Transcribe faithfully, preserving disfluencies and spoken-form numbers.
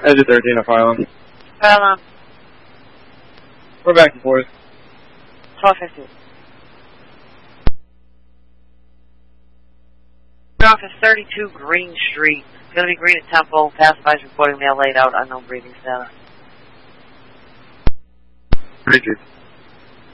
Edge thirteen, a file on. File on. We're back and forth. twelve fifty. Office thirty-two Green Street. Gonna be green at Temple. Passerbys reporting mail laid out. Unknown breathing status. Richard.